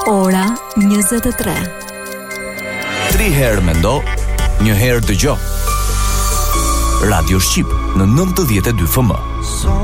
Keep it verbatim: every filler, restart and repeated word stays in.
Ora njëzet e tre. Tri herë mendo, një herë dëgjo. Radio Shqip në nëntëdhjetë e dy F M.